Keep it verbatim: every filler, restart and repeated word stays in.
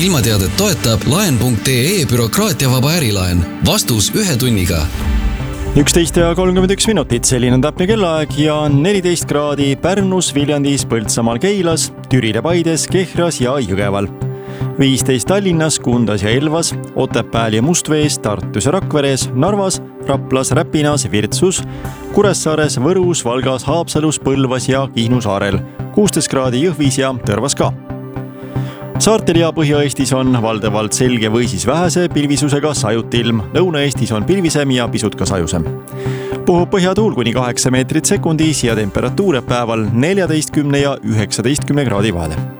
ilmateadet toetab laen punkt ee bürokraatiavaba ärilaen. Vastus ühe tunniga. üksteist ja kolmkümmend üks minutit, selline on täpne kellaaeg ja neliteist kraadi Pärnus, Viljandis, Põltsamaal, Keilas, Türil ja Paides, Kehras ja Jõgeval. viisteist Tallinnas, Kundas ja Elvas, Otepääl ja Mustvees, Tartus ja Rakveres, Narvas, Raplas, Räpinas, Virtsus, Kuressaares, Võrus, Valgas, Haapsalus, Põlvas ja Kihnu saarel, kuusteist kraadi Jõhvis ja Tõrvas ka. Saartel ja Põhja-Eestis on valdavalt selge või siis vähese pilvisusega sajutilm. Lõuna-Eestis on pilvisem ja pisut ka sajusem. Puhub põhjatuul kuni kaheksa meetrit sekundis ja temperatuur päeval neljateistkümne ja üheksateistkümne kraadi vahele.